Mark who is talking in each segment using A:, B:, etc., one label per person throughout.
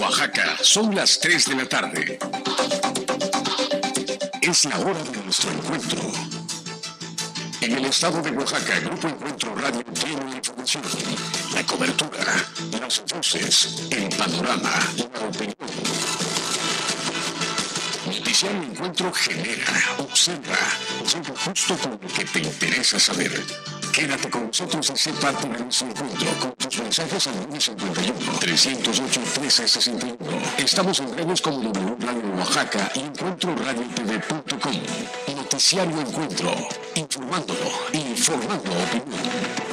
A: Oaxaca, son las 3 de la tarde. Es la hora de nuestro encuentro. En el estado de Oaxaca, Grupo Encuentro Radio tiene la información, la cobertura, las voces, el panorama, la opinión. Noticiario Encuentro genera, observa, llega justo con lo que te interesa saber. Quédate con nosotros y sé parte de nuestro encuentro con tus mensajes al 951-308-1361. Estamos en redes como W Radio Oaxaca y EncuentroRadioTV.com. Noticiario Encuentro, informándolo y formando opinión.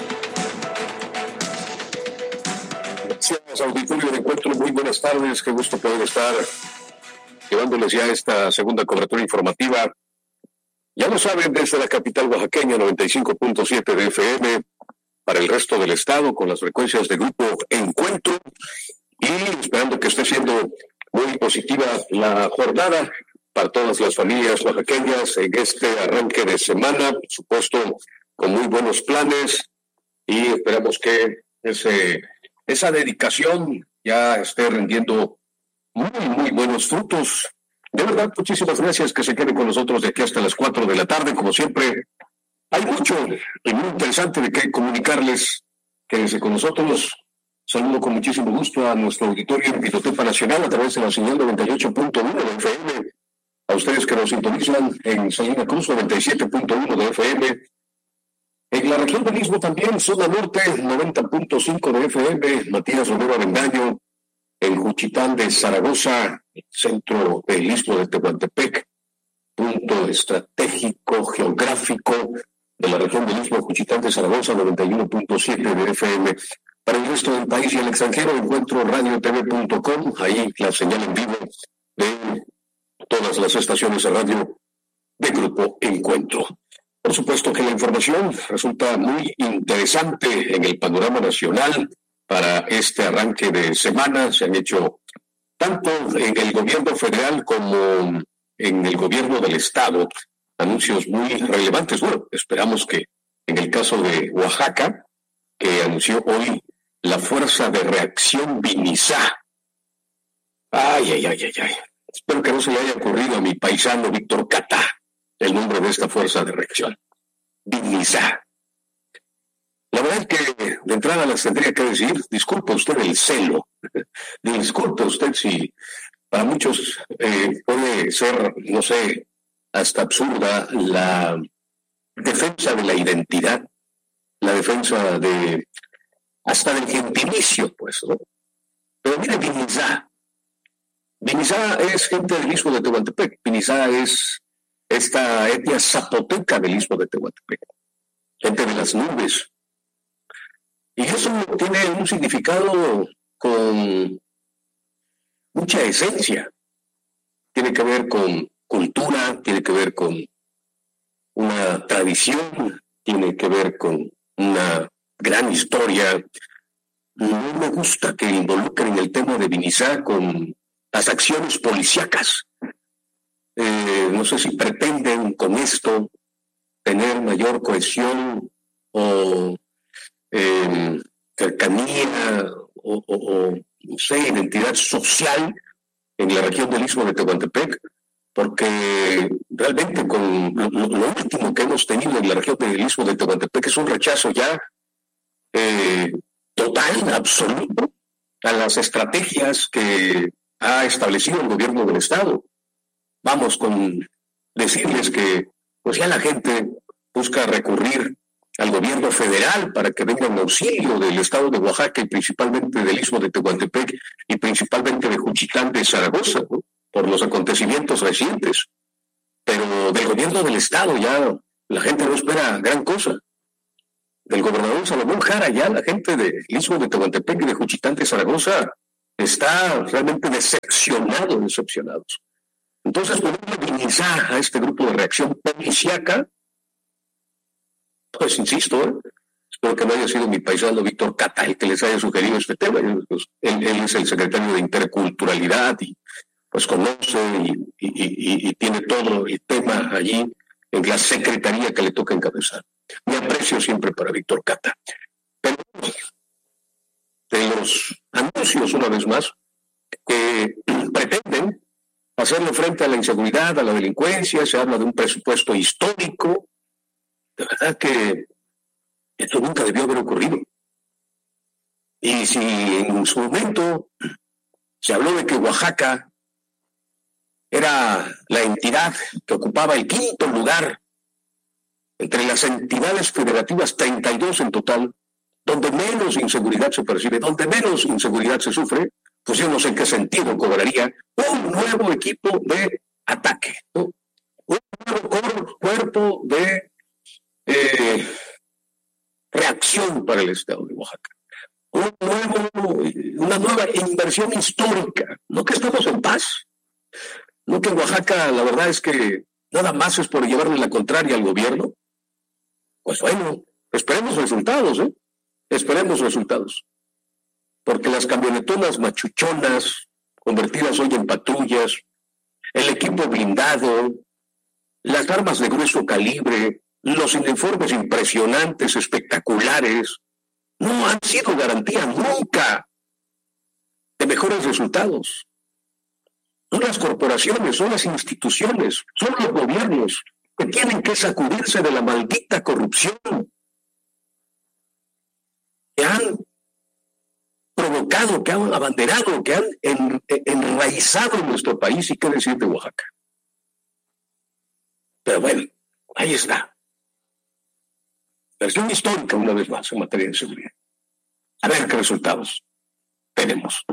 B: Gracias, auditorio de Encuentro. Muy buenas tardes. Qué gusto poder estar llevándoles ya esta segunda cobertura informativa. Ya lo saben, desde la capital oaxaqueña, 95.7 de FM, para el resto del estado, con las frecuencias de Grupo Encuentro, y esperando que esté siendo muy positiva la jornada para todas las familias oaxaqueñas en este arranque de semana, por supuesto, con muy buenos planes, y esperamos que esa dedicación ya esté rindiendo muy buenos frutos. De verdad, muchísimas gracias, que se queden con nosotros de aquí hasta las 4 de la tarde. Como siempre, hay mucho y muy interesante de qué comunicarles. Quédense con nosotros. Saludo con muchísimo gusto a nuestro auditorio en Pitotepa Nacional a través de la señal 98.1 de FM. A ustedes que nos sintonizan en Salina Cruz, 97.1 de FM. En la región del Istmo también, zona norte, 90.5 de FM. Matías Romero Avendaño. En Juchitán de Zaragoza, centro del Istmo de Tehuantepec, punto estratégico, geográfico de la región del Istmo, Juchitán de Zaragoza, 91.7 de FM. Para el resto del país y el extranjero, encuentro radiotv.com, ahí la señal en vivo de todas las estaciones de radio de Grupo Encuentro. Por supuesto que la información resulta muy interesante en el panorama nacional. Para este arranque de semana se han hecho tanto en el gobierno federal como en el gobierno del estado anuncios muy relevantes. Bueno, esperamos que en el caso de Oaxaca, que anunció hoy la Fuerza de Reacción Vinizá. Ay. Espero que no se le haya ocurrido a mi paisano Víctor Cata el nombre de esta Fuerza de Reacción. Vinizá. La verdad es que de entrada les tendría que decir, disculpe usted el celo, disculpe usted si para muchos puede ser, no sé, hasta absurda la defensa de la identidad, la defensa de hasta del gentilicio, pues, ¿no? Pero mire, Vinizá es gente del Istmo de Tehuantepec, Vinizá es esta etnia zapoteca del Istmo de Tehuantepec, gente de las nubes. Y eso tiene un significado con mucha esencia. Tiene que ver con cultura, tiene que ver con una tradición, tiene que ver con una gran historia. No me gusta que involucren el tema de Vinizá con las acciones policíacas. No sé si pretenden con esto tener mayor cohesión o cercanía o no sé, identidad social en la región del Istmo de Tehuantepec, porque realmente con lo último que hemos tenido en la región del Istmo de Tehuantepec es un rechazo ya total, absoluto, a las estrategias que ha establecido el gobierno del Estado. Vamos con decirles que pues ya la gente busca recurrir al gobierno federal para que venga en auxilio del estado de Oaxaca y principalmente del Istmo de Tehuantepec y principalmente de Juchitán de Zaragoza, ¿no? Por los acontecimientos recientes. Pero del gobierno del estado ya la gente no espera gran cosa. Del gobernador Salomón Jara ya la gente del Istmo de Tehuantepec y de Juchitán de Zaragoza está realmente decepcionados. Entonces, ponerle Vinizá a este grupo de reacción policíaca, pues insisto, espero que no haya sido mi paisano Víctor Cata el que les haya sugerido este tema. Él es el secretario de Interculturalidad y pues conoce y tiene todo el tema allí en la secretaría que le toca encabezar. Mi aprecio siempre para Víctor Cata. Pero de los anuncios, una vez más, que pretenden hacerle frente a la inseguridad, a la delincuencia. Se habla de un presupuesto histórico. De verdad que esto nunca debió haber ocurrido. Y si en su momento se habló de que Oaxaca era la entidad que ocupaba el 5º lugar entre las entidades federativas, 32 en total, donde menos inseguridad se percibe, donde menos inseguridad se sufre, pues yo no sé en qué sentido cobraría un nuevo equipo de ataque, ¿no? Un nuevo cuerpo de reacción para el estado de Oaxaca. Una nueva inversión histórica. No que estamos en paz. No que en Oaxaca la verdad es que nada más es por llevarle la contraria al gobierno. Pues bueno, esperemos resultados, ¿eh? Esperemos resultados. Porque las camionetonas machuchonas, convertidas hoy en patrullas, el equipo blindado, las armas de grueso calibre, los uniformes impresionantes, espectaculares, no han sido garantía nunca de mejores resultados. Son las corporaciones, son las instituciones, son los gobiernos que tienen que sacudirse de la maldita corrupción que han provocado, que han abanderado, que han enraizado en nuestro país, y qué decir de Oaxaca. Pero bueno, ahí está. Versión histórica, una vez más, en materia de seguridad. A ver qué resultados tenemos.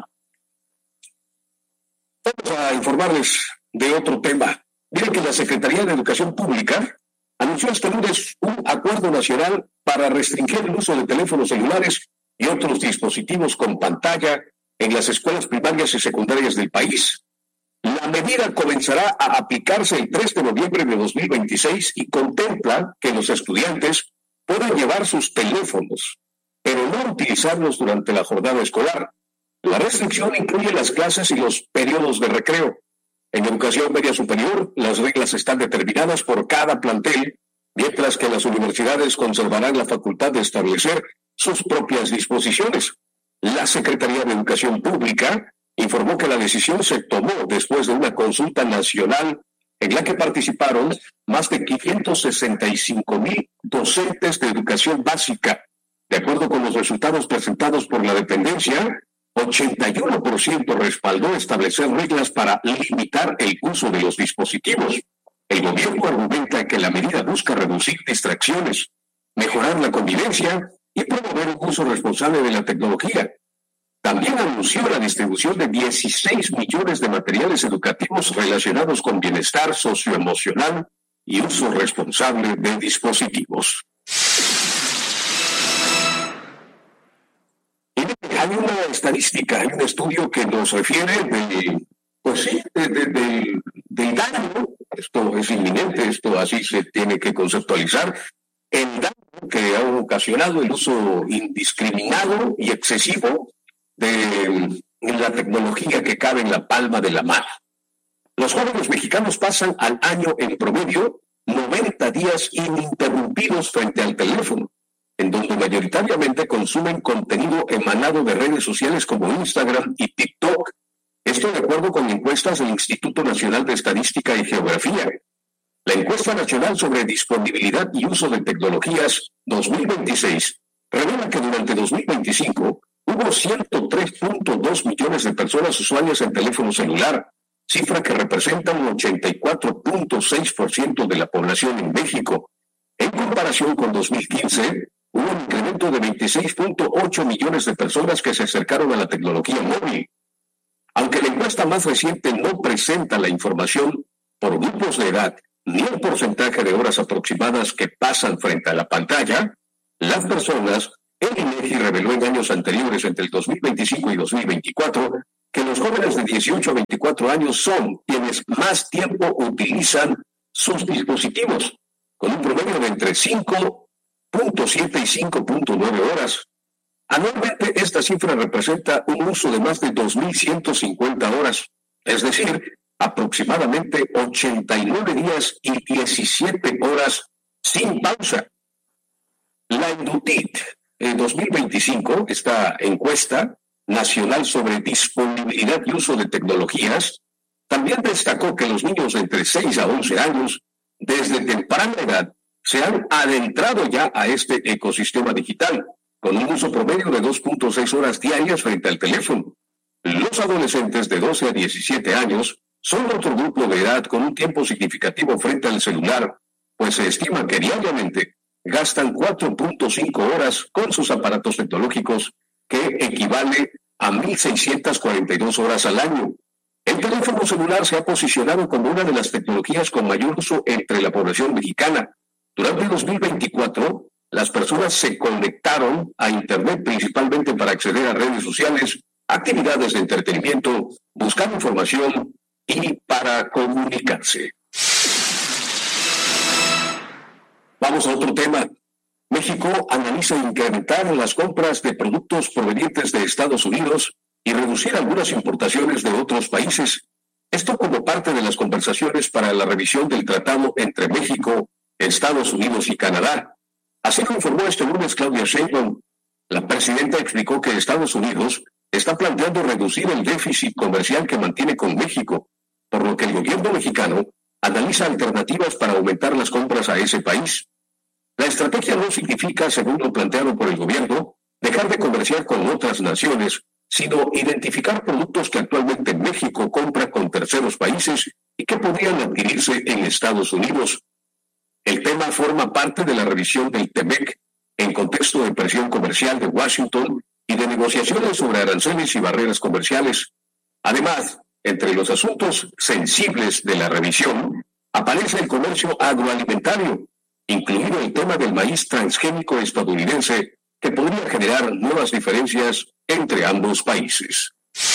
B: Vamos a informarles de otro tema. Miren que la Secretaría de Educación Pública anunció este lunes un acuerdo nacional para restringir el uso de teléfonos celulares y otros dispositivos con pantalla en las escuelas primarias y secundarias del país. La medida comenzará a aplicarse el 3 de noviembre de 2026 y contempla que los estudiantes puedan llevar sus teléfonos, pero no utilizarlos durante la jornada escolar. La restricción incluye las clases y los periodos de recreo. En educación media superior, las reglas están determinadas por cada plantel, mientras que las universidades conservarán la facultad de establecer sus propias disposiciones. La Secretaría de Educación Pública informó que la decisión se tomó después de una consulta nacional en la que participaron más de 565,000 docentes de educación básica. De acuerdo con los resultados presentados por la dependencia, 81% respaldó establecer reglas para limitar el uso de los dispositivos. El gobierno argumenta que la medida busca reducir distracciones, mejorar la convivencia y promover un uso responsable de la tecnología. También anunció la distribución de 16 millones de materiales educativos relacionados con bienestar socioemocional y uso responsable de dispositivos. Hay una estadística, hay un estudio que nos refiere del daño. Esto es inminente, esto así se tiene que conceptualizar, el daño que ha ocasionado el uso indiscriminado y excesivo de la tecnología que cabe en la palma de la mano. Los jóvenes mexicanos pasan al año en promedio 90 días ininterrumpidos frente al teléfono, en donde mayoritariamente consumen contenido emanado de redes sociales como Instagram y TikTok. Esto de acuerdo con encuestas del Instituto Nacional de Estadística y Geografía. La encuesta nacional sobre disponibilidad y uso de tecnologías 2026 revela que durante 2025 hubo 103.2 millones de personas usuarias en teléfono celular, cifra que representa un 84.6% de la población en México. En comparación con 2015, hubo un incremento de 26.8 millones de personas que se acercaron a la tecnología móvil. Aunque la encuesta más reciente no presenta la información por grupos de edad ni el porcentaje de horas aproximadas que pasan frente a la pantalla, las personas, el INEGI reveló en años anteriores, entre el 2025 y 2024, que los jóvenes de 18 a 24 años son quienes más tiempo utilizan sus dispositivos, con un promedio de entre 5.7 y 5.9 horas. Anualmente, esta cifra representa un uso de más de 2.150 horas, es decir, aproximadamente 89 días y 17 horas sin pausa. La Indutit en 2025, esta encuesta, Nacional sobre Disponibilidad y Uso de Tecnologías, también destacó que los niños de entre 6 a 11 años, desde temprana edad, se han adentrado ya a este ecosistema digital, con un uso promedio de 2.6 horas diarias frente al teléfono. Los adolescentes de 12 a 17 años son otro grupo de edad con un tiempo significativo frente al celular, pues se estima que diariamente gastan 4.5 horas con sus aparatos tecnológicos, que equivale a 1.642 horas al año. El teléfono celular se ha posicionado como una de las tecnologías con mayor uso entre la población mexicana. Durante 2024, las personas se conectaron a Internet principalmente para acceder a redes sociales, actividades de entretenimiento, buscar información y para comunicarse. Vamos a otro tema. México analiza incrementar las compras de productos provenientes de Estados Unidos y reducir algunas importaciones de otros países. Esto como parte de las conversaciones para la revisión del tratado entre México, Estados Unidos y Canadá. Así lo informó este lunes Claudia Sheinbaum. La presidenta explicó que Estados Unidos está planteando reducir el déficit comercial que mantiene con México, por lo que el gobierno mexicano analiza alternativas para aumentar las compras a ese país. La estrategia no significa, según lo planteado por el gobierno, dejar de comerciar con otras naciones, sino identificar productos que actualmente México compra con terceros países y que podrían adquirirse en Estados Unidos. El tema forma parte de la revisión del TEMEC en contexto de presión comercial de Washington y de negociaciones sobre aranceles y barreras comerciales. Además, entre los asuntos sensibles de la revisión, aparece el comercio agroalimentario, incluido el tema del maíz transgénico estadounidense, que podría generar nuevas diferencias entre ambos países.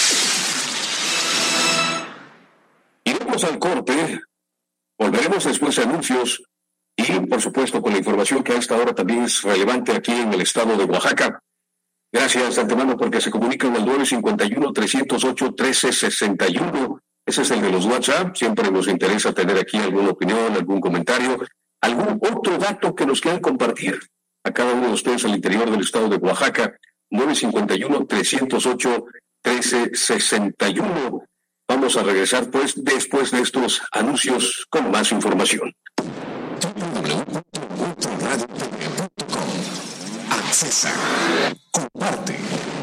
B: Iremos al corte, volveremos después a anuncios y, por supuesto, con la información que a esta hora también es relevante aquí en el estado de Oaxaca. Gracias de antemano porque se comunican al 951-308-1361. Ese es el de los WhatsApp. Siempre nos interesa tener aquí alguna opinión, algún comentario, algún otro dato que nos quieran compartir a cada uno de ustedes al interior del estado de Oaxaca. 951-308-1361. Vamos a regresar pues después de estos anuncios con más información.
A: Accesa, comparte.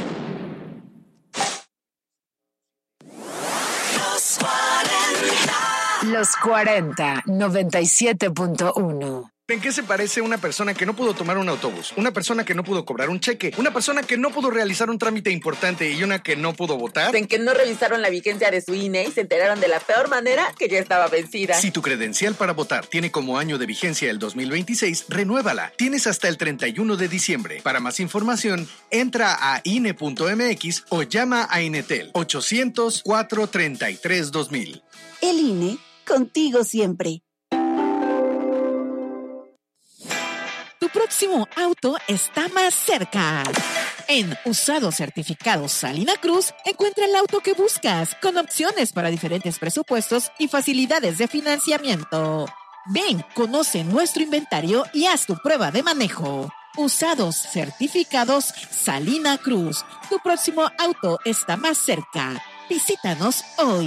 C: Los 40, 97.1.
D: ¿En qué se parece una persona que no pudo tomar un autobús, una persona que no pudo cobrar un cheque, una persona que no pudo realizar un trámite importante y una que no pudo votar?
E: En que no revisaron la vigencia de su INE y se enteraron de la peor manera que ya estaba vencida.
D: Si tu credencial para votar tiene como año de vigencia el 2026, renuévala. Tienes hasta el 31 de diciembre. Para más información, entra a INE.mx o llama a Inetel 800-433-2000.
F: El INE, contigo siempre.
G: Tu próximo auto está más cerca. En Usados Certificados Salina Cruz, encuentra el auto que buscas, con opciones para diferentes presupuestos y facilidades de financiamiento. Ven, conoce nuestro inventario y haz tu prueba de manejo. Usados Certificados Salina Cruz. Tu próximo auto está más cerca. Visítanos hoy.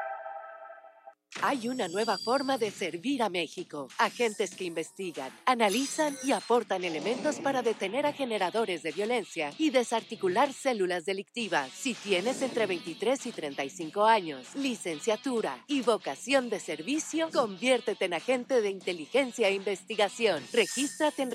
H: Hay una nueva forma de servir a México. Agentes que investigan, analizan y aportan elementos para detener a generadores de violencia y desarticular células delictivas. Si tienes entre 23 y 35 años, licenciatura y vocación de servicio, conviértete en agente de inteligencia e investigación. Regístrate en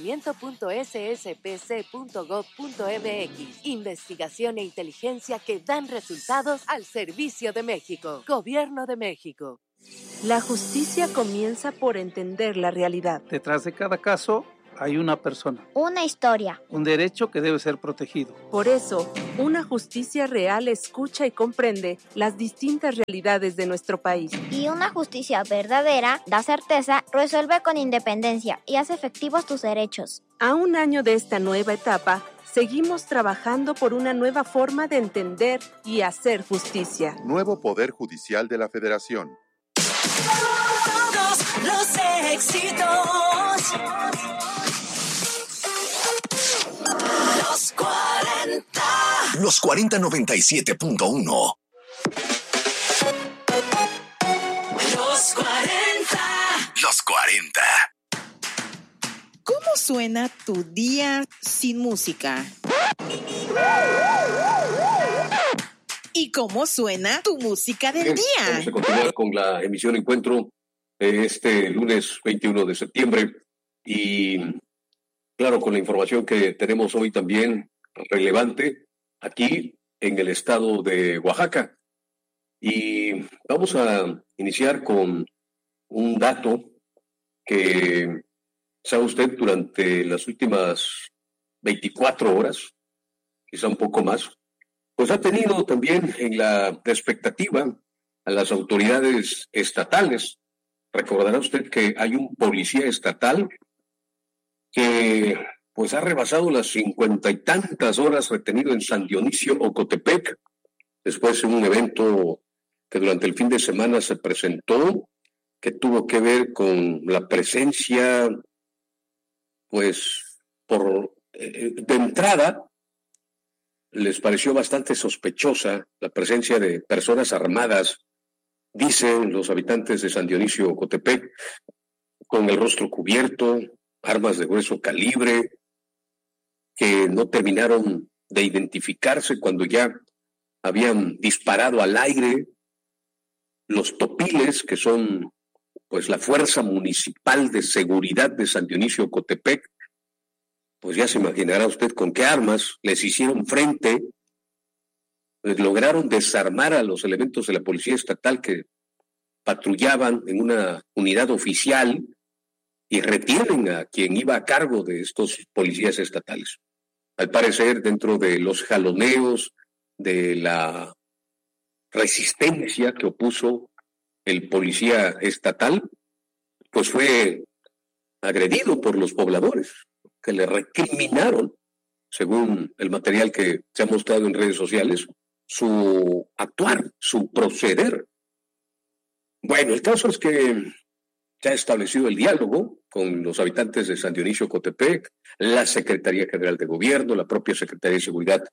H: reclutamiento.sspc.gov.mx. Investigación e inteligencia que dan resultados al servicio de México. Gobierno de México.
I: La justicia comienza por entender la realidad.
J: Detrás de cada caso hay una persona.
K: Una historia.
J: Un derecho que debe ser protegido.
I: Por eso, una justicia real escucha y comprende las distintas realidades de nuestro país.
K: Y una justicia verdadera da certeza, resuelve con independencia y hace efectivos tus derechos.
I: A un año de esta nueva etapa, seguimos trabajando por una nueva forma de entender y hacer justicia.
L: Nuevo Poder Judicial de la Federación.
M: Todos los éxitos. Los 40.
A: Los 40 97.1.
M: Los 40.
A: Los 40.
G: ¿Cómo suena tu día sin música? ¿Y cómo suena tu música del día?
B: Vamos a continuar con la emisión Encuentro este lunes 21 de septiembre y claro, con la información que tenemos hoy también relevante aquí en el estado de Oaxaca. Y vamos a iniciar con un dato que, sabe usted, durante las últimas 24 horas, quizá un poco más, pues ha tenido también en la expectativa a las autoridades estatales. Recordará usted que hay un policía estatal que pues ha rebasado las 50 y tantas horas retenido en San Dionisio, Ocotepec, después de un evento que durante el fin de semana se presentó, que tuvo que ver con la presencia, pues, de entrada, les pareció bastante sospechosa la presencia de personas armadas, dicen los habitantes de San Dionisio, Ocotepec, con el rostro cubierto, armas de grueso calibre, que no terminaron de identificarse cuando ya habían disparado al aire. Los topiles, que son pues la Fuerza Municipal de Seguridad de San Dionisio, Ocotepec, pues ya se imaginará usted con qué armas les hicieron frente, pues lograron desarmar a los elementos de la Policía Estatal que patrullaban en una unidad oficial y retienen a quien iba a cargo de estos policías estatales. Al parecer, dentro de los jaloneos, de la resistencia que opuso el policía estatal, pues fue agredido por los pobladores, que le recriminaron, según el material que se ha mostrado en redes sociales, su actuar, su proceder. Bueno, el caso es que se ha establecido el diálogo con los habitantes de San Dionisio, Ocotepec, la Secretaría General de Gobierno, la propia Secretaría de Seguridad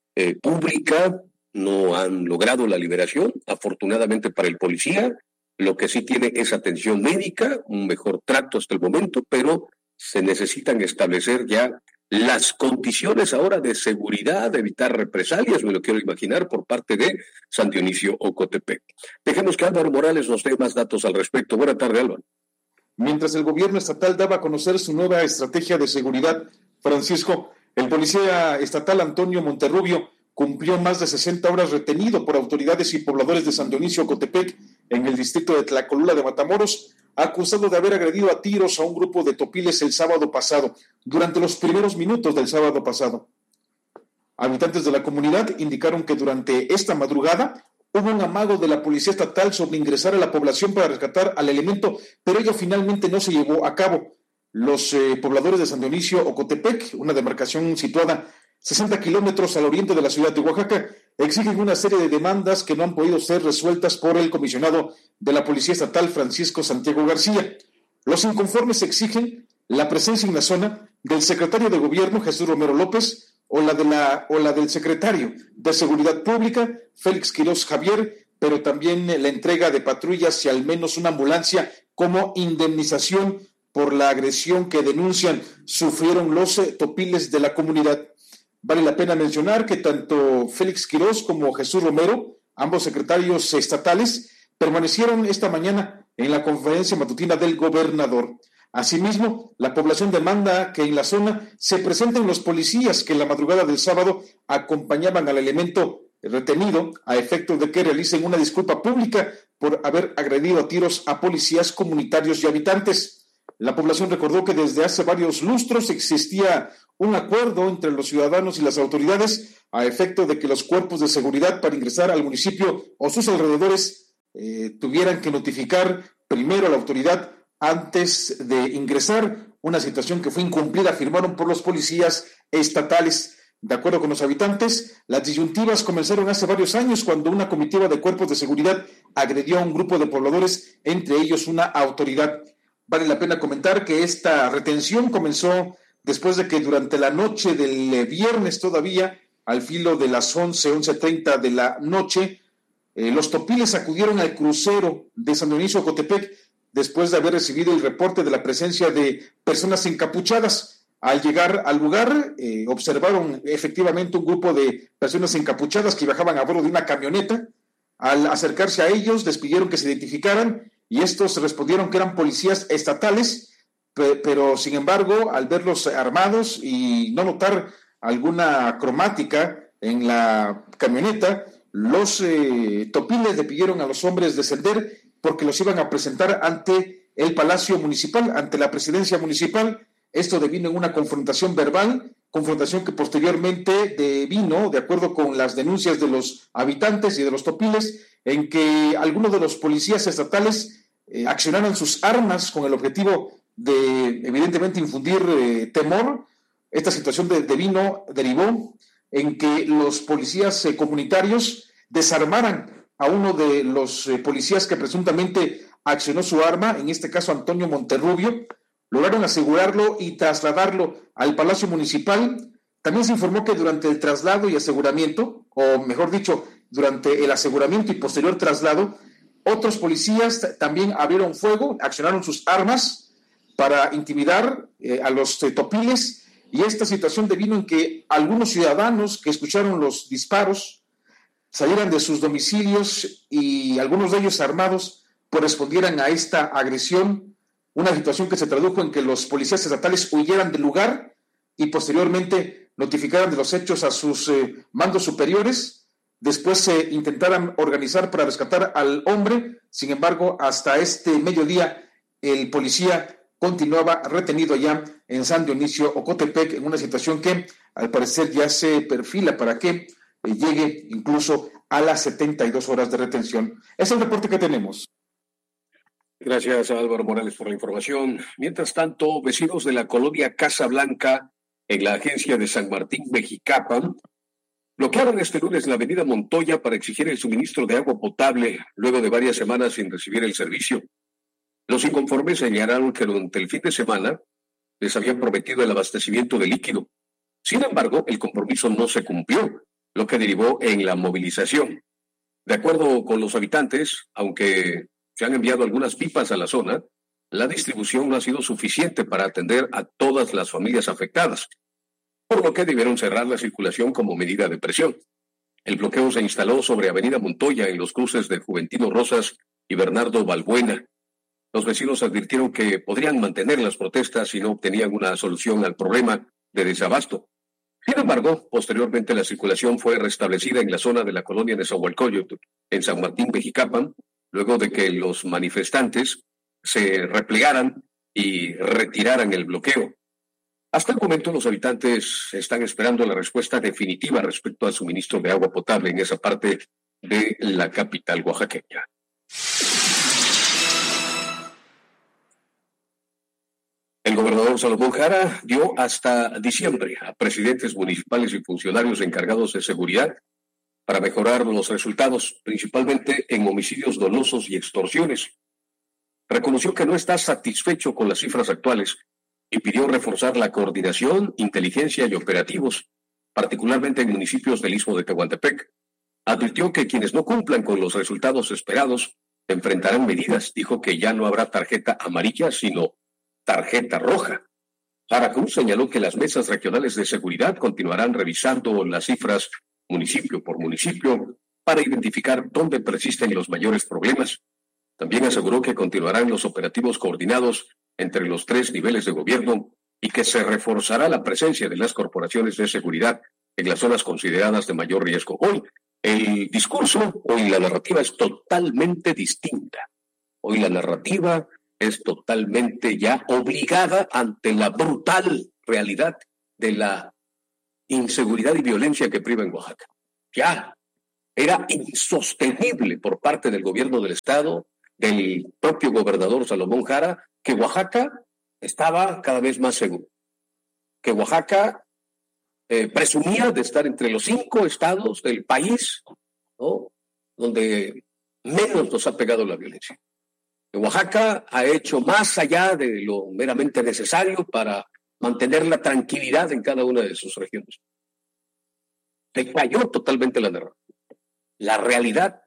B: Pública. No han logrado la liberación, afortunadamente para el policía. Lo que sí tiene es atención médica, un mejor trato hasta el momento, pero se necesitan establecer ya las condiciones ahora de seguridad, de evitar represalias, me lo quiero imaginar, por parte de San Dionisio, Ocotepec. Dejemos que Álvaro Morales nos dé más datos al respecto. Buenas tardes, Álvaro.
N: Mientras el gobierno estatal daba a conocer su nueva estrategia de seguridad, Francisco, el policía estatal Antonio Monterrubio cumplió más de 60 horas retenido por autoridades y pobladores de San Dionisio, Ocotepec, en el distrito de Tlacolula de Matamoros, acusado de haber agredido a tiros a un grupo de topiles el sábado pasado, durante los primeros minutos del sábado pasado. Habitantes de la comunidad indicaron que durante esta madrugada hubo un amago de la policía estatal sobre ingresar a la población para rescatar al elemento, pero ello finalmente no se llevó a cabo. Los pobladores de San Dionisio, Ocotepec, una demarcación situada 60 kilómetros al oriente de la ciudad de Oaxaca, exigen una serie de demandas que no han podido ser resueltas por el comisionado de la Policía Estatal, Francisco Santiago García. Los inconformes exigen la presencia en la zona del secretario de Gobierno, Jesús Romero López, o la del secretario de Seguridad Pública, Félix Quirós Javier, pero también la entrega de patrullas y al menos una ambulancia como indemnización por la agresión que denuncian sufrieron los topiles de la comunidad. Vale la pena mencionar que tanto Félix Quirós como Jesús Romero, ambos secretarios estatales, permanecieron esta mañana en la conferencia matutina del gobernador. Asimismo, la población demanda que en la zona se presenten los policías que en la madrugada del sábado acompañaban al elemento retenido a efecto de que realicen una disculpa pública por haber agredido a tiros a policías comunitarios y habitantes. La población recordó que desde hace varios lustros existía un acuerdo entre los ciudadanos y las autoridades a efecto de que los cuerpos de seguridad para ingresar al municipio o sus alrededores tuvieran que notificar primero a la autoridad antes de ingresar, una situación que fue incumplida, afirmaron por los policías estatales. De acuerdo con los habitantes, las disyuntivas comenzaron hace varios años cuando una comitiva de cuerpos de seguridad agredió a un grupo de pobladores, entre ellos una autoridad. Vale la pena comentar que esta retención comenzó después de que durante la noche del viernes todavía al filo de las 11:30 de la noche, los topiles acudieron al crucero de San Dionisio Ocotepec después de haber recibido el reporte de la presencia de personas encapuchadas. Al llegar al lugar, observaron efectivamente un grupo de personas encapuchadas que viajaban a bordo de una camioneta. Al acercarse a ellos, les pidieron que se identificaran y estos respondieron que eran policías estatales, pero sin embargo, al verlos armados y no notar alguna cromática en la camioneta, los topiles le pidieron a los hombres descender porque los iban a presentar ante el Palacio Municipal, ante la Presidencia Municipal. Esto devino en una confrontación verbal, confrontación que posteriormente devino, de acuerdo con las denuncias de los habitantes y de los topiles, en que algunos de los policías estatales accionaron sus armas con el objetivo de, evidentemente, infundir temor. Esta situación derivó en que los policías comunitarios desarmaran a uno de los policías que presuntamente accionó su arma, en este caso Antonio Monterrubio. Lograron asegurarlo y trasladarlo al Palacio Municipal. También se informó que durante el traslado y aseguramiento, o mejor dicho, durante el aseguramiento y posterior traslado, otros policías también abrieron fuego, accionaron sus armas para intimidar a los topiles, y esta situación devino en que algunos ciudadanos que escucharon los disparos salieran de sus domicilios y algunos de ellos armados respondieran a esta agresión. Una situación que se tradujo en que los policías estatales huyeran del lugar y posteriormente notificaran de los hechos a sus mandos superiores. Después se intentaran organizar para rescatar al hombre. Sin embargo, hasta este mediodía, el policía continuaba retenido allá en San Dionisio Ocotepec, en una situación que al parecer ya se perfila para que llegue incluso a las 72 horas de retención. Es el reporte que tenemos.
B: Gracias a Álvaro Morales por la información. Mientras tanto, vecinos de la colonia Casa Blanca, en la agencia de San Martín Mexicapan, bloquearon este lunes la avenida Montoya para exigir el suministro de agua potable luego de varias semanas sin recibir el servicio. Los inconformes señalaron que durante el fin de semana les habían prometido el abastecimiento de líquido. Sin embargo, el compromiso no se cumplió, lo que derivó en la movilización. De acuerdo con los habitantes, aunque se han enviado algunas pipas a la zona, la distribución no ha sido suficiente para atender a todas las familias afectadas, por lo que debieron cerrar la circulación como medida de presión. El bloqueo se instaló sobre Avenida Montoya en los cruces de Juventino Rosas y Bernardo Balbuena. Los vecinos advirtieron que podrían mantener las protestas si no obtenían una solución al problema de desabasto. Sin embargo, posteriormente la circulación fue restablecida en la zona de la colonia de Zahualcóyotl, en San Martín Mexicapan, luego de que los manifestantes se replegaran y retiraran el bloqueo. Hasta el momento los habitantes están esperando la respuesta definitiva respecto al suministro de agua potable en esa parte de la capital oaxaqueña. El gobernador Salomón Jara dio hasta diciembre a presidentes municipales y funcionarios encargados de seguridad para mejorar los resultados, principalmente en homicidios dolosos y extorsiones. Reconoció que no está satisfecho con las cifras actuales y pidió reforzar la coordinación, inteligencia y operativos, particularmente en municipios del Istmo de Tehuantepec. Advirtió que quienes no cumplan con los resultados esperados enfrentarán medidas. Dijo que ya no habrá tarjeta amarilla, sino tarjeta roja. Jara Cruz señaló que las mesas regionales de seguridad continuarán revisando las cifras municipio por municipio para identificar dónde persisten los mayores problemas. También aseguró que continuarán los operativos coordinados entre los 3 niveles de gobierno y que se reforzará la presencia de las corporaciones de seguridad en las zonas consideradas de mayor riesgo. Hoy el discurso, hoy la narrativa es totalmente distinta. Hoy la narrativa es totalmente ya obligada ante la brutal realidad de la inseguridad y violencia que priva en Oaxaca. Ya era insostenible por parte del gobierno del Estado, del propio gobernador Salomón Jara, que Oaxaca estaba cada vez más seguro, que Oaxaca presumía de estar entre los 5 estados del país, ¿no?, donde menos nos ha pegado la violencia. Que Oaxaca ha hecho más allá de lo meramente necesario para mantener la tranquilidad en cada una de sus regiones. decayó totalmente la narrativa. La realidad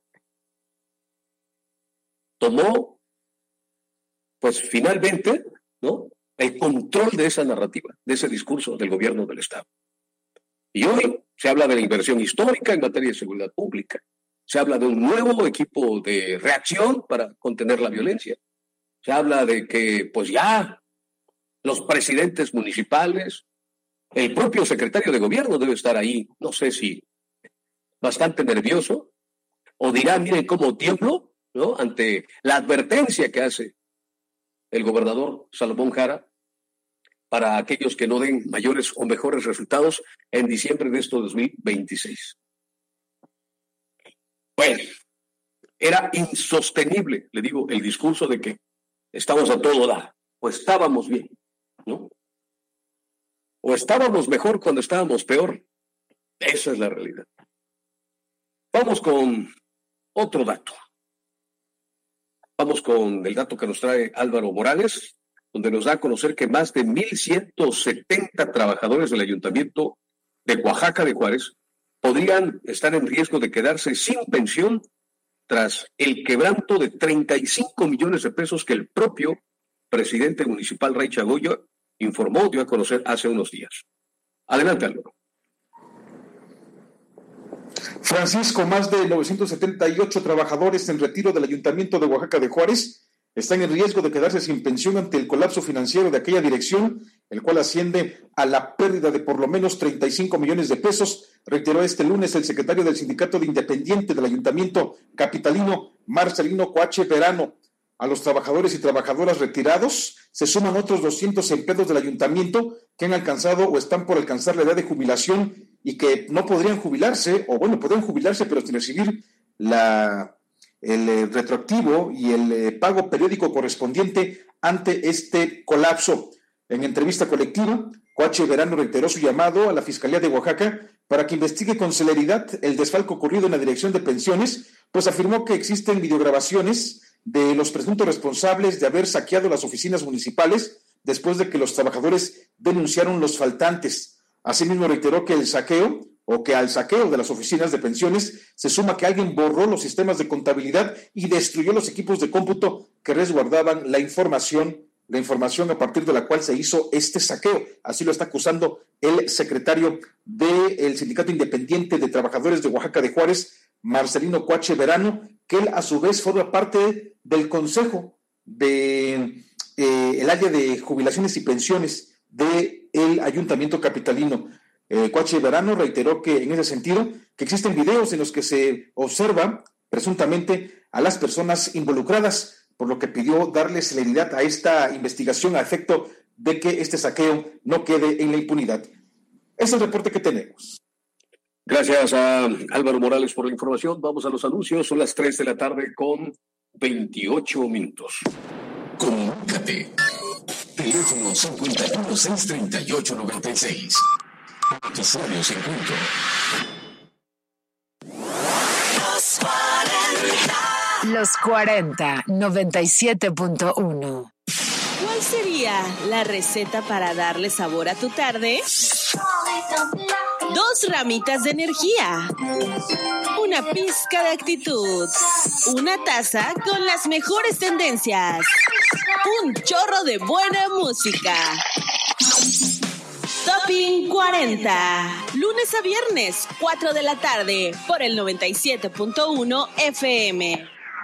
B: tomó, pues finalmente, ¿no?, el control de esa narrativa, de ese discurso del gobierno del Estado. Y hoy se habla de la inversión histórica en materia de seguridad pública, se habla de un nuevo equipo de reacción para contener la violencia, se habla de que pues ya los presidentes municipales, el propio secretario de gobierno debe estar ahí, no sé si bastante nervioso, o dirá, miren cómo tiemblo, ¿no?, ante la advertencia que hace el gobernador Salomón Jara para aquellos que no den mayores o mejores resultados en diciembre de este 2026. Bueno, era insostenible, le digo, el discurso de que estamos a todo dar, o estábamos bien, ¿no? O estábamos mejor cuando estábamos peor. Esa es la realidad. Vamos con otro dato. Vamos con el dato que nos trae Álvaro Morales, donde nos da a conocer que más de 1,170 trabajadores del Ayuntamiento de Oaxaca de Juárez podrían estar en riesgo de quedarse sin pensión tras el quebranto de 35 millones de pesos que el propio presidente municipal, Ray Chagoya, informó, dio a conocer hace unos días. Adelante, Álvaro.
N: Francisco, más de 978 trabajadores en retiro del Ayuntamiento de Oaxaca de Juárez están en riesgo de quedarse sin pensión ante el colapso financiero de aquella dirección, el cual asciende a la pérdida de por lo menos 35 millones de pesos, reiteró este lunes el secretario del Sindicato de Independiente del Ayuntamiento capitalino, Marcelino Coache Verano. A los trabajadores y trabajadoras retirados se suman otros 200 empleados del ayuntamiento que han alcanzado o están por alcanzar la edad de jubilación y que no podrían jubilarse, o bueno, podrían jubilarse pero sin recibir el retroactivo y el pago periódico correspondiente ante este colapso. En entrevista colectiva, Coache Verano reiteró su llamado a la Fiscalía de Oaxaca para que investigue con celeridad el desfalco ocurrido en la Dirección de Pensiones, pues afirmó que existen videograbaciones de los presuntos responsables de haber saqueado las oficinas municipales después de que los trabajadores denunciaron los faltantes. Asimismo reiteró que al saqueo de las oficinas de pensiones se suma que alguien borró los sistemas de contabilidad y destruyó los equipos de cómputo que resguardaban la información a partir de la cual se hizo este saqueo. Así lo está acusando el secretario del Sindicato Independiente de Trabajadores de Oaxaca de Juárez, Marcelino Coache Verano, que él a su vez forma parte del consejo de el área de jubilaciones y pensiones del Ayuntamiento capitalino. Coache Verano reiteró que en ese sentido que existen videos en los que se observa presuntamente a las personas involucradas, por lo que pidió darle celeridad a esta investigación a efecto de que este saqueo no quede en la impunidad. Ese es el reporte que tenemos.
B: Gracias a Álvaro Morales por la información. Vamos a los anuncios. Son las 3 de la tarde con 28 minutos.
A: Comunícate. Teléfono 51-638-96. Noticiario Circuito.
C: Los 40, 97.1.
O: ¿Cuál sería la receta para darle sabor a tu tarde? 2 ramitas de energía, una pizca de actitud, una taza con las mejores tendencias, un chorro de buena música. Topping 40, lunes a viernes, 4 de la tarde, por el 97.1 FM.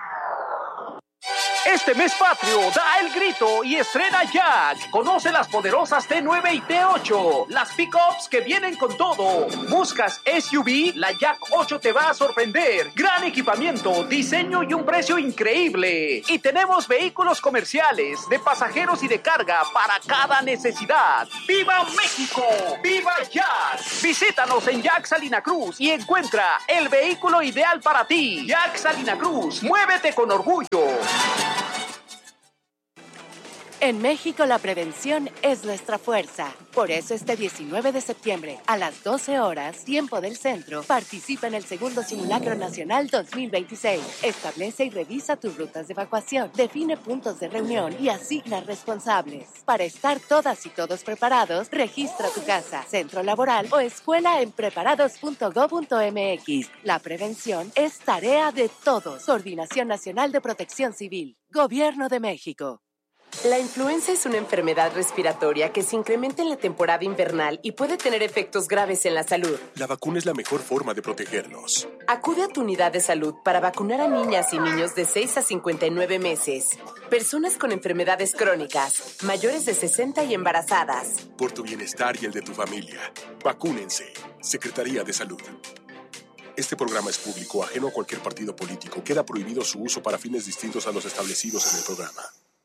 P: Este mes patrio, da el grito y estrena Jack. Conoce las poderosas T9 y T8, las pickups que vienen con todo. ¿Buscas SUV? La Jack 8 te va a sorprender. Gran equipamiento, diseño y un precio increíble. Y tenemos vehículos comerciales, de pasajeros y de carga para cada necesidad. ¡Viva México! ¡Viva Jack! Visítanos en Jack Salina Cruz y encuentra el vehículo ideal para ti. Jack Salina Cruz, muévete con orgullo.
H: En México la prevención es nuestra fuerza. Por eso este 19 de septiembre, a las 12 horas, tiempo del centro, participa en el segundo Simulacro Nacional 2026. Establece y revisa tus rutas de evacuación, define puntos de reunión y asigna responsables. Para estar todas y todos preparados, registra tu casa, centro laboral o escuela en preparados.go.mx. La prevención es tarea de todos. Coordinación Nacional de Protección Civil. Gobierno de México.
Q: La influenza es una enfermedad respiratoria que se incrementa en la temporada invernal y puede tener efectos graves en la salud.
R: La vacuna es la mejor forma de protegernos.
Q: Acude a tu unidad de salud para vacunar a niñas y niños de 6 a 59 meses, personas con enfermedades crónicas, mayores de 60 y embarazadas.
R: Por tu bienestar y el de tu familia, vacúnense. Secretaría de Salud. Este programa es público, ajeno a cualquier partido político. Queda prohibido su uso para fines distintos a los establecidos en el programa.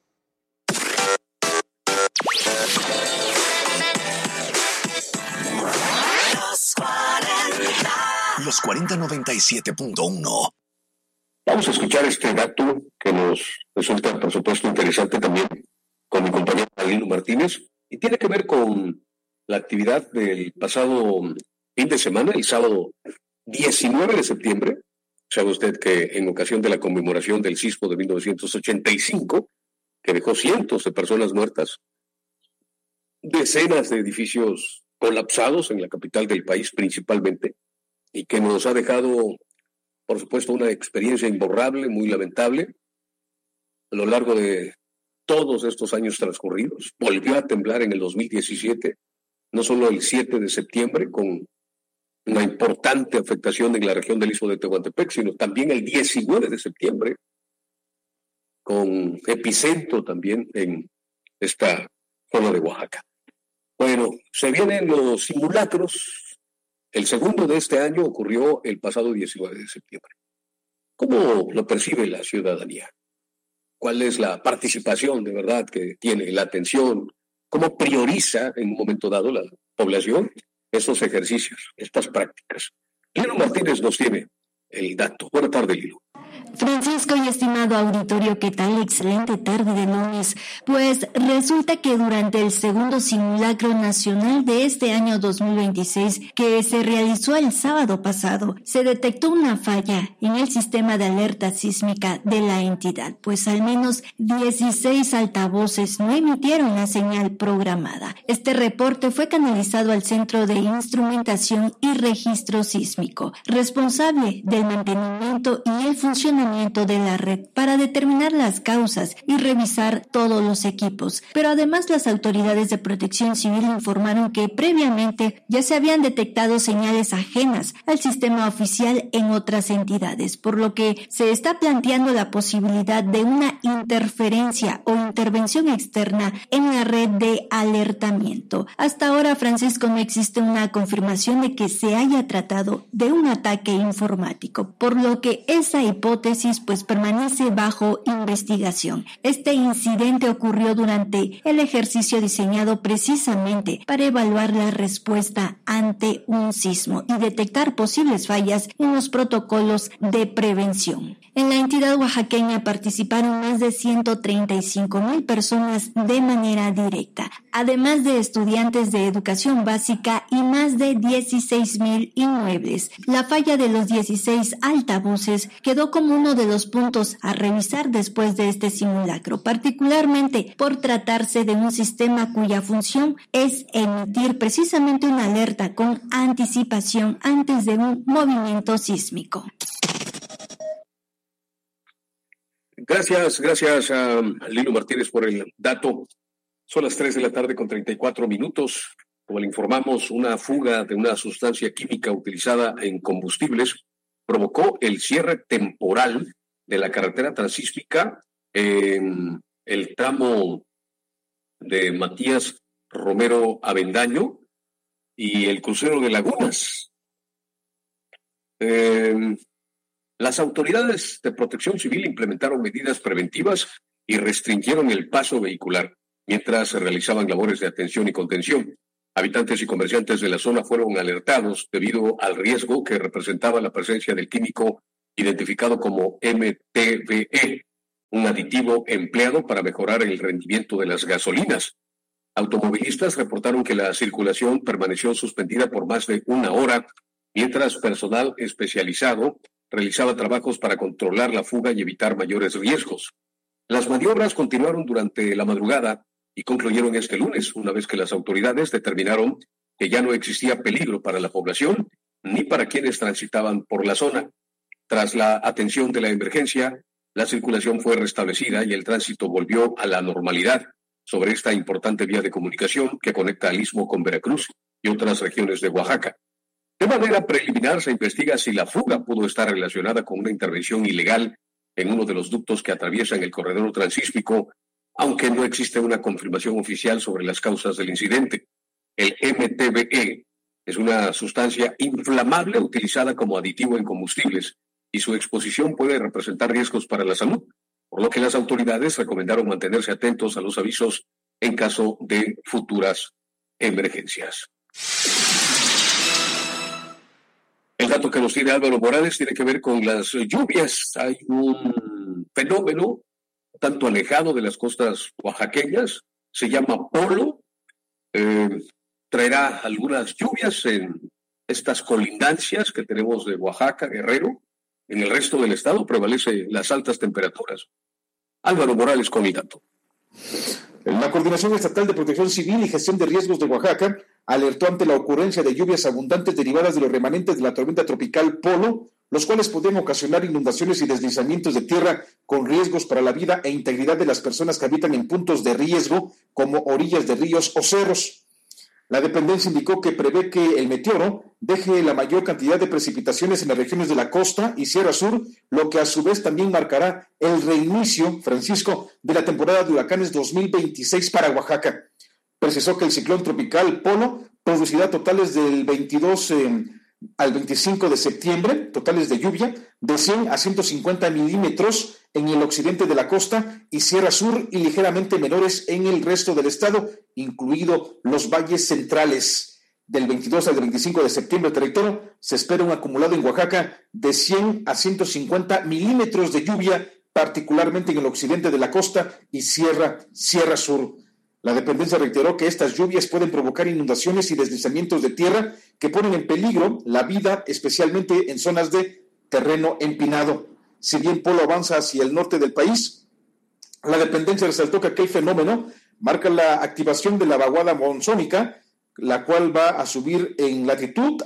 A: Los 4097.1.
B: Vamos a escuchar este dato que nos resulta, por supuesto, interesante también con mi compañero Lino Martínez y tiene que ver con la actividad del pasado fin de semana, el sábado 19 de septiembre. Sabe usted que en ocasión de la conmemoración del sismo de 1985, que dejó cientos de personas muertas, decenas de edificios colapsados en la capital del país principalmente, y que nos ha dejado, por supuesto, una experiencia imborrable, muy lamentable, a lo largo de todos estos años transcurridos. Volvió a temblar en el 2017, no solo el 7 de septiembre, con una importante afectación en la región del Istmo de Tehuantepec, sino también el 19 de septiembre, con epicentro también en esta zona de Oaxaca. Bueno, se vienen los simulacros. El segundo de este año ocurrió el pasado 19 de septiembre. ¿Cómo lo percibe la ciudadanía? ¿Cuál es la participación de verdad que tiene, la atención? ¿Cómo prioriza en un momento dado la población estos ejercicios, estas prácticas? Lino Martínez nos tiene el dato. Buenas tardes, Lilo.
S: Francisco y estimado auditorio, ¿qué tal? Excelente tarde de lunes. Pues resulta que durante el segundo simulacro nacional de este año 2026, que se realizó el sábado pasado, se detectó una falla en el sistema de alerta sísmica de la entidad, pues al menos 16 altavoces no emitieron la señal programada. Este reporte fue canalizado al Centro de Instrumentación y Registro Sísmico, responsable del mantenimiento y el funcionamiento de la red para determinar las causas y revisar todos los equipos. Pero además las autoridades de Protección Civil informaron que previamente ya se habían detectado señales ajenas al sistema oficial en otras entidades, por lo que se está planteando la posibilidad de una interferencia o intervención externa en la red de alertamiento. Hasta ahora, Francisco, no existe una confirmación de que se haya tratado de un ataque informático, por lo que esa hipótesis pues permanece bajo investigación. Este incidente ocurrió durante el ejercicio diseñado precisamente para evaluar la respuesta ante un sismo y detectar posibles fallas en los protocolos de prevención. En la entidad oaxaqueña participaron más de 135,000 personas de manera directa, además de estudiantes de educación básica y más de 16,000 inmuebles. La falla de los 16 altavoces quedó como uno de los puntos a revisar después de este simulacro, particularmente por tratarse de un sistema cuya función es emitir precisamente una alerta con anticipación antes de un movimiento sísmico.
B: Gracias a Lino Martínez por el dato. Son las 3 de la tarde con 34 minutos. Como le informamos, una fuga de una sustancia química utilizada en combustibles provocó el cierre temporal de la carretera transísmica en el tramo de Matías Romero Avendaño y el crucero de Lagunas. Las autoridades de Protección Civil implementaron medidas preventivas y restringieron el paso vehicular mientras se realizaban labores de atención y contención. Habitantes y comerciantes de la zona fueron alertados debido al riesgo que representaba la presencia del químico identificado como MTBE un aditivo empleado para mejorar el rendimiento de las gasolinas. Automovilistas reportaron que la circulación permaneció suspendida por más de una hora, mientras personal especializado realizaba trabajos para controlar la fuga y evitar mayores riesgos. Las maniobras continuaron durante la madrugada y concluyeron este lunes, una vez que las autoridades determinaron que ya no existía peligro para la población ni para quienes transitaban por la zona. Tras la atención de la emergencia, la circulación fue restablecida y el tránsito volvió a la normalidad sobre esta importante vía de comunicación que conecta al Istmo con Veracruz y otras regiones de Oaxaca. De manera preliminar se investiga si la fuga pudo estar relacionada con una intervención ilegal en uno de los ductos que atraviesan el corredor transísmico, aunque no existe una confirmación oficial sobre las causas del incidente. El MTBE es una sustancia inflamable utilizada como aditivo en combustibles y su exposición puede representar riesgos para la salud, por lo que las autoridades recomendaron mantenerse atentos a los avisos en caso de futuras emergencias. El dato que nos tiene Álvaro Morales tiene que ver con las lluvias. Hay un fenómeno tanto alejado de las costas oaxaqueñas, se llama Polo, traerá algunas lluvias en estas colindancias que tenemos de Oaxaca, Guerrero. En el resto del estado prevalecen las altas temperaturas. Álvaro Morales con el dato.
N: La Coordinación Estatal de Protección Civil y Gestión de Riesgos de Oaxaca alertó ante la ocurrencia de lluvias abundantes derivadas de los remanentes de la tormenta tropical Polo, los cuales podrían ocasionar inundaciones y deslizamientos de tierra con riesgos para la vida e integridad de las personas que habitan en puntos de riesgo como orillas de ríos o cerros. La dependencia indicó que prevé que el meteoro deje la mayor cantidad de precipitaciones en las regiones de la costa y Sierra Sur, lo que a su vez también marcará el reinicio, Francisco, de la temporada de huracanes 2026 para Oaxaca. Precisó que el ciclón tropical Polo producirá totales del 22 al 25 de septiembre, totales de lluvia, de 100 a 150 milímetros en el occidente de la costa y Sierra Sur y ligeramente menores en el resto del estado, incluido los valles centrales. Del 22 al 25 de septiembre, territorio, se espera un acumulado en Oaxaca de 100 a 150 milímetros de lluvia, particularmente en el occidente de la costa y Sierra Sur. La dependencia reiteró que estas lluvias pueden provocar inundaciones y deslizamientos de tierra que ponen en peligro la vida, especialmente en zonas de terreno empinado. Si bien Polo avanza hacia el norte del país, la dependencia resaltó que aquel fenómeno marca la activación de la vaguada monzónica, la cual va a subir en latitud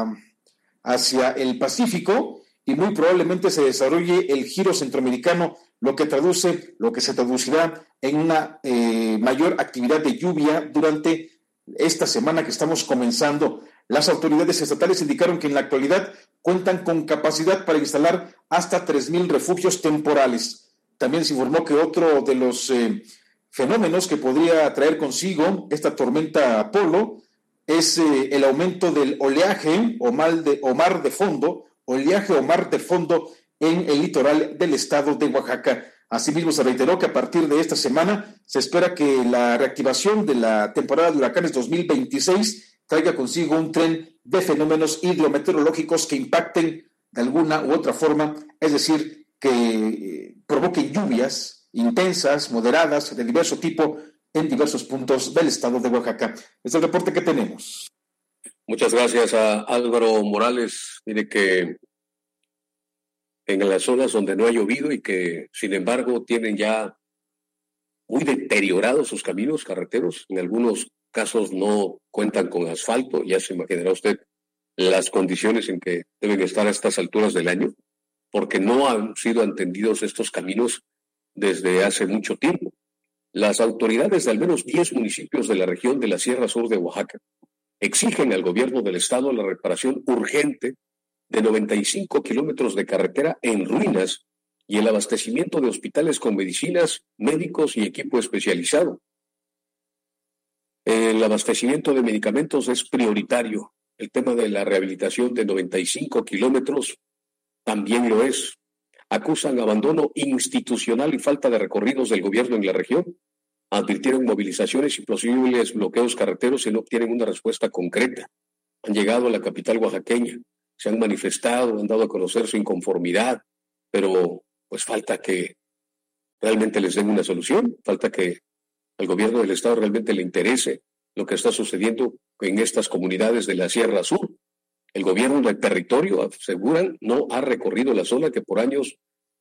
N: hacia el Pacífico y muy probablemente se desarrolle el giro centroamericano, lo que se traducirá en una mayor actividad de lluvia durante esta semana que estamos comenzando. Las autoridades estatales indicaron que en la actualidad cuentan con capacidad para instalar hasta 3,000 refugios temporales. También se informó que otro de los fenómenos que podría traer consigo esta tormenta Polo es el aumento del oleaje o mar de fondo en el litoral del estado de Oaxaca. Asimismo, se reiteró que a partir de esta semana se espera que la reactivación de la temporada de huracanes 2026 traiga consigo un tren de fenómenos hidrometeorológicos que impacten de alguna u otra forma, es decir, que provoquen lluvias intensas, moderadas, de diverso tipo, en diversos puntos del estado de Oaxaca. Es el reporte que tenemos.
B: Muchas gracias a Álvaro Morales. Mire que en las zonas donde no ha llovido y que, sin embargo, tienen ya muy deteriorados sus caminos carreteros, en algunos casos no cuentan con asfalto, ya se imaginará usted las condiciones en que deben estar a estas alturas del año, porque no han sido atendidos estos caminos desde hace mucho tiempo. Las autoridades de al menos 10 municipios de la región de la Sierra Sur de Oaxaca exigen al gobierno del estado la reparación urgente de 95 kilómetros de carretera en ruinas y el abastecimiento de hospitales con medicinas, médicos y equipo especializado. El abastecimiento de medicamentos es prioritario. El tema de la rehabilitación de 95 kilómetros también lo es. Acusan abandono institucional y falta de recorridos del gobierno en la región. Advirtieron movilizaciones y posibles bloqueos carreteros si no obtienen una respuesta concreta. Han llegado a la capital oaxaqueña, se han manifestado, han dado a conocer su inconformidad, pero pues falta que realmente les den una solución. Falta que al gobierno del estado realmente le interese lo que está sucediendo en estas comunidades de la Sierra Sur. El gobierno del territorio, aseguran, no ha recorrido la zona que por años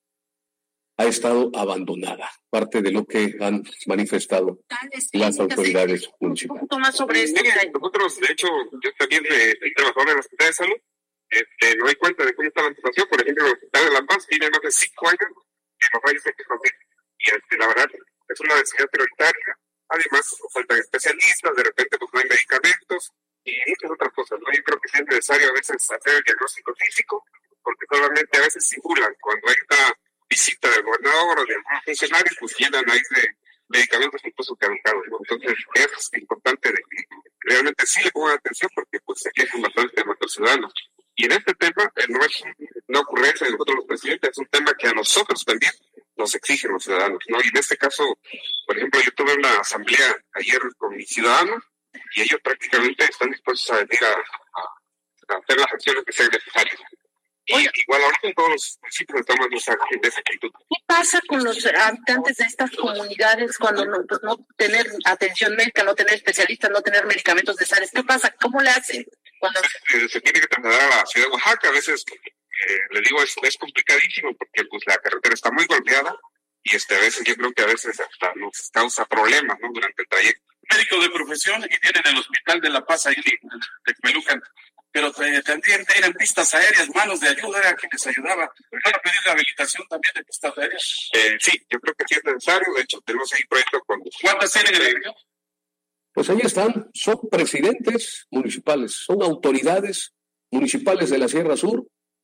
B: ha estado abandonada, parte de lo que han manifestado las autoridades municipales.
T: Un poco más sobre esto. Nosotros, de hecho, yo también soy trabajador en la Secretaría de Salud, me doy cuenta de cómo está la situación. Por ejemplo, el Hospital de La Paz tiene más de 5 años que los rayos X no tienen. Y la verdad es una necesidad prioritaria. Además, faltan especialistas, de repente pues no hay medicamentos y muchas otras cosas, ¿no? Yo creo que sí es necesario a veces hacer el diagnóstico físico, porque solamente a veces simulan cuando hay una visita del gobernador o de algunos funcionarios, pues llenan ahí de medicamentos incluso caducados, ¿no? Entonces es importante de que realmente sí le pongan atención, porque pues se quejan bastante de nuestros ciudadanos. Y en este tema no es una ocurrencia de nosotros los presidentes, es un tema que a nosotros también nos exigen los ciudadanos, ¿no? Y en este caso, por ejemplo, yo tuve una asamblea ayer con mis ciudadanos y ellos prácticamente están dispuestos a venir a hacer las acciones que sean necesarias. Y igual ahorita en todos los municipios estamos en esa actitud.
O: ¿Qué pasa con los habitantes de estas comunidades cuando no tener atención médica, no tener especialistas, no tener medicamentos necesarios? ¿Qué pasa? ¿Cómo le hacen? Cuando
T: se tiene que trasladar a la ciudad de Oaxaca, a veces le digo es complicadísimo porque pues la carretera está muy golpeada y a veces yo creo que a veces hasta nos causa problemas, ¿no? Durante el trayecto.
U: Médico de profesión y tienen el Hospital de La Paz ahí en Texmelucan, pero tendrían eran pistas aéreas, manos de ayuda, era quien les ayudaba. ¿Van a pedir rehabilitación también de pistas aéreas?
T: Sí, yo creo que sí es necesario. De hecho, tenemos ahí proyectos con...
U: ¿Cuántas tienen en el avión?
B: Pues ahí están, son presidentes municipales, son autoridades municipales de la Sierra Sur,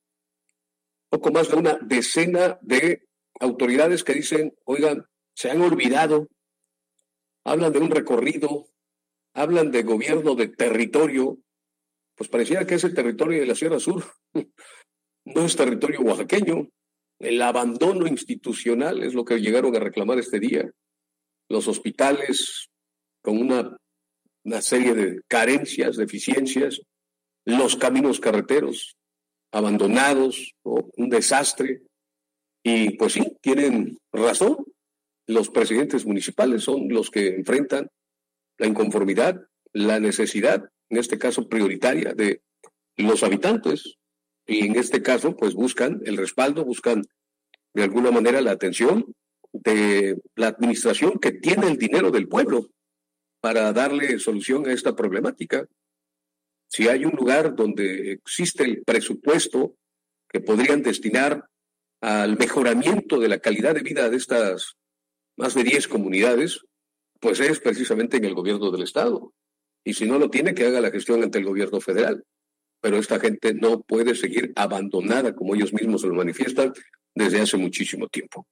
B: poco más de una decena de autoridades que dicen, oigan, se han olvidado, hablan de un recorrido, hablan de gobierno de territorio, pues pareciera que ese territorio de la Sierra Sur no es territorio oaxaqueño. El abandono institucional es lo que llegaron a reclamar este día. Los hospitales con una serie de carencias, deficiencias, los caminos carreteros abandonados, ¿no? Un desastre. Y pues sí, tienen razón. Los presidentes municipales son los que enfrentan la inconformidad, la necesidad, en este caso prioritaria, de los habitantes. Y en este caso, pues buscan el respaldo, buscan de alguna manera la atención de la administración que tiene el dinero del pueblo para darle solución a esta problemática. Si hay un lugar donde existe el presupuesto que podrían destinar al mejoramiento de la calidad de vida de estas más de 10 comunidades, pues es precisamente en el gobierno del estado. Y si no lo tiene, que haga la gestión ante el gobierno federal. Pero esta gente no puede seguir abandonada, como ellos mismos se lo manifiestan, desde hace muchísimo tiempo.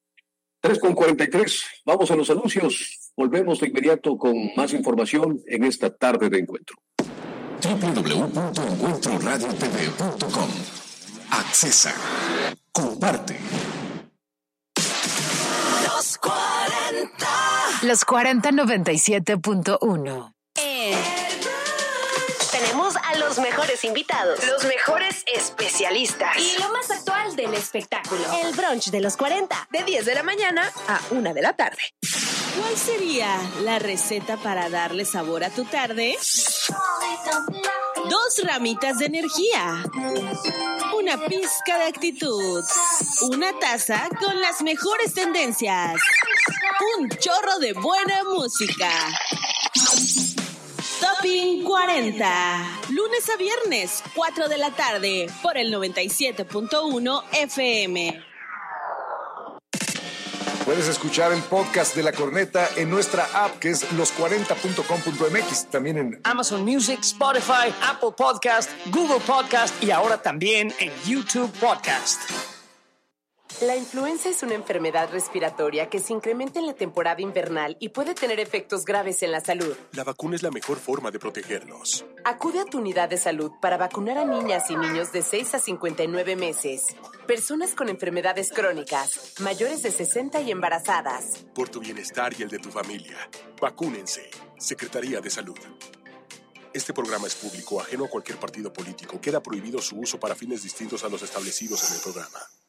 B: 3:43, vamos a los anuncios. Volvemos de inmediato con más información en esta tarde de encuentro.
A: www.encuentroradiotv.com. Accesa. Comparte.
M: Los 40.
C: Los 40 97.1.
V: Tenemos a los mejores invitados, los mejores especialistas
W: y lo más actual del espectáculo.
V: El brunch de los 40, de 10 de la mañana a 1 de la tarde.
O: ¿Cuál sería la receta para darle sabor a tu tarde? 2 ramitas de energía, una pizca de actitud, una taza con las mejores tendencias, un chorro de buena música. Topping 40, lunes a viernes, 4 de la tarde, por el 97.1 FM.
X: Puedes escuchar el podcast de La Corneta en nuestra app, que es los40.com.mx. También en
P: Amazon Music, Spotify, Apple Podcast, Google Podcast y ahora también en YouTube Podcast.
Q: La influenza es una enfermedad respiratoria que se incrementa en la temporada invernal y puede tener efectos graves en la salud.
R: La vacuna es la mejor forma de protegernos.
Q: Acude a tu unidad de salud para vacunar a niñas y niños de 6 a 59 meses, personas con enfermedades crónicas, mayores de 60 y embarazadas.
R: Por tu bienestar y el de tu familia, vacúnense. Secretaría de Salud. Este programa es público, ajeno a cualquier partido político. Queda prohibido su uso para fines distintos a los establecidos en el programa.